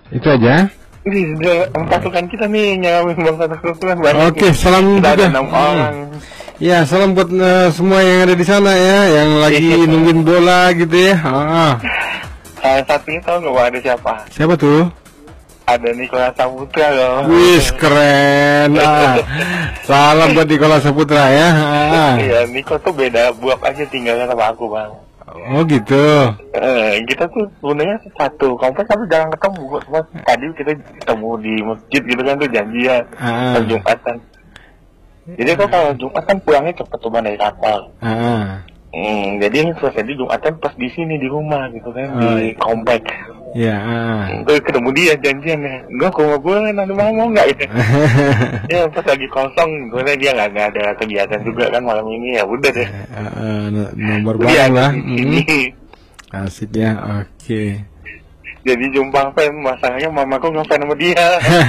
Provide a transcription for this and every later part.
Itu aja. Ini pasukan kita nih nyalamin bangsa kesatuan. Oke, salam kita juga. ada 6 orang. Ya, salam buat semua yang ada di sana ya, yang lagi nungguin bola gitu ya. Salah satunya tahu nggak ada siapa? Siapa tuh? Ada Nikola Saputra loh. Wis, keren. Salam buat Nikola Saputra ya. Iya, Niko tuh beda buat aja tinggalnya sama aku, Bang. Oh gitu. Kita tuh sebenarnya satu komplek tapi jarang ketemu. Cuma tadi kita ketemu di masjid gitu kan, tuh janjian pas Jumatan. Jadi tuh kalau Jumat kan pulangnya cepet tuh dari kapal. Jadi ini selesai di Jumatan pas di sini di rumah gitu kan, di komplek. Ya. Terus ketemu dia janjiannya. Enggak, kok nggak boleh, nanti mau nggak gitu. Ya pas lagi kosong, gue dia nggak ada kegiatan juga kan malam ini, ya udah deh. Nomor bareng lah. Ini. Asik ya, oke. Jadi jumpa fan, masalahnya mamaku ngefans sama dia.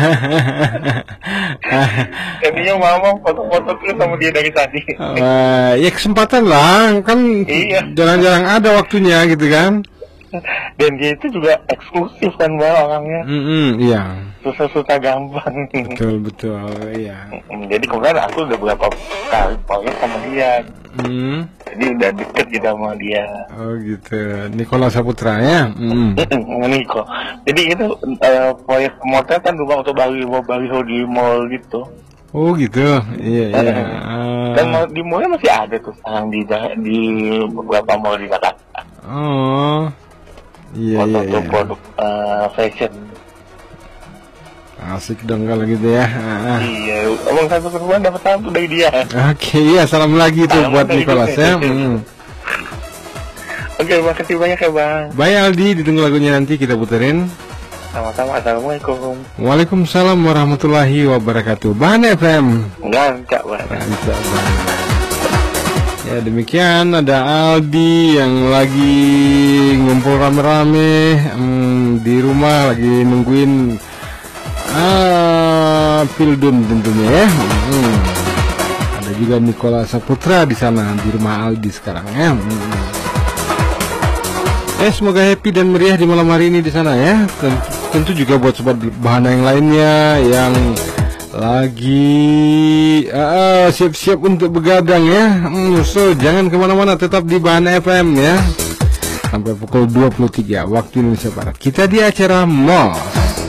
Jadinya mama foto-foto terus sama dia dari tadi. Ya kesempatan lah, kan jarang-jarang ada waktunya gitu kan. Dan dia itu juga eksklusif kan Mbak orangnya. Iya. Susah-susah gampang. Betul, iya. Jadi kemarin aku udah berapa kali proyek sama dia. Jadi udah deket gitu sama dia. Oh gitu. Nikola Saputra ya. Niko. Jadi itu proyek pemotretan rumah untuk baliho di mall gitu. Oh gitu. Iya. Dan di mallnya masih ada tuh sekarang di beberapa mall di Jakarta. Oh. Iya. Produk fashion. Asik dong kalau gitu ya. Iya, Abang satu perempuan dapat salam dari dia. Oke, iya, salam lagi tuh buat Nicholas ya. Oke, makasih banyak ya Bang. Bye Aldi, ditunggu lagunya nanti kita puterin. Sama-sama, assalamualaikum. Waalaikumsalam warahmatullahi wabarakatuh. Bahan FM. Ngancak Bang. Ya demikian, ada Aldi yang lagi ngumpul rame-rame di rumah, lagi nungguin Pildun tentunya ya. Ada juga Nikola Saputra di sana di rumah Aldi sekarang ya. Semoga happy dan meriah di malam hari ini di sana ya. Tentu juga buat sobat Bahana yang lainnya yang lagi siap-siap untuk begadang ya. So jangan kemana-mana, tetap di Bahana FM ya. Sampai pukul 23 waktu Indonesia Barat. Kita di acara MOS.